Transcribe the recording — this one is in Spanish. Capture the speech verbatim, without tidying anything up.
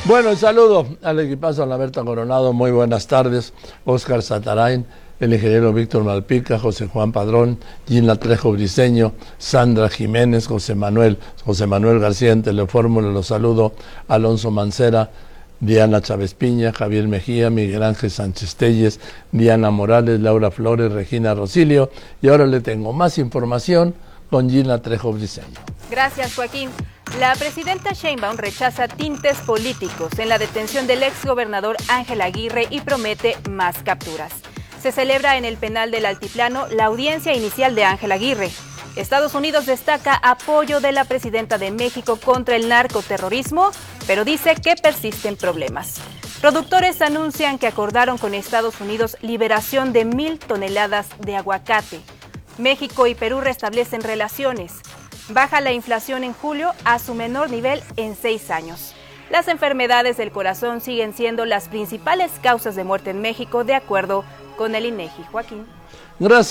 Bueno, el saludo al equipazo, Ana Berta Coronado, muy buenas tardes, Óscar Satarain, el ingeniero Víctor Malpica, José Juan Padrón, Gina Trejo Briceño, Sandra Jiménez, José Manuel, José Manuel García en Telefórmula, los saludo, Alonso Mancera, Diana Chávez Piña, Javier Mejía, Miguel Ángel Sánchez Telles, Diana Morales, Laura Flores, Regina Rosilio, y ahora le tengo más información con Gina Trejo Briceño. Gracias, Joaquín. La presidenta Sheinbaum rechaza tintes políticos en la detención del exgobernador Ángel Aguirre y promete más capturas. Se celebra en el penal del Altiplano la audiencia inicial de Ángel Aguirre. Estados Unidos destaca apoyo de la presidenta de México contra el narcoterrorismo, pero dice que persisten problemas. Productores anuncian que acordaron con Estados Unidos liberación de mil toneladas de aguacate. México y Perú restablecen relaciones. Baja la inflación en julio a su menor nivel en seis años. Las enfermedades del corazón siguen siendo las principales causas de muerte en México, de acuerdo con el INEGI. Joaquín. Gracias.